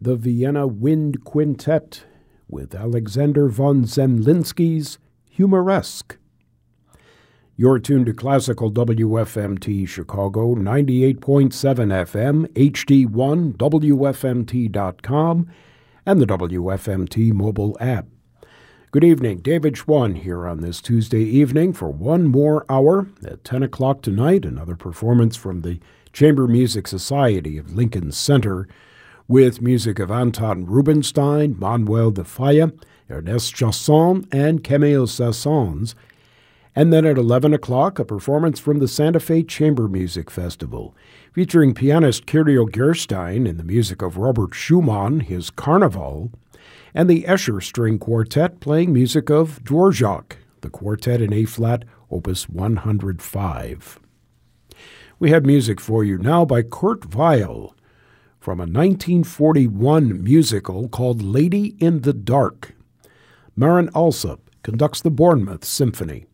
the Vienna Wind Quintet with Alexander von Zemlinsky's Humoresque. You're tuned to Classical WFMT Chicago, 98.7 FM, HD1, WFMT.com, and the WFMT mobile app. Good evening, David Schwann here on this Tuesday evening for one more hour. At 10 o'clock tonight, another performance from the Chamber Music Society of Lincoln Center with music of Anton Rubinstein, Manuel de Falla, Ernest Chausson, and Camille Saint-Saëns. And then at 11 o'clock, a performance from the Santa Fe Chamber Music Festival, featuring pianist Kirill Gerstein and the music of Robert Schumann, his Carnival, and the Escher String Quartet playing music of Dvorak, the quartet in A-flat, Opus 105. We have music for you now by Kurt Weill from a 1941 musical called Lady in the Dark. Marin Alsop conducts the Bournemouth Symphony.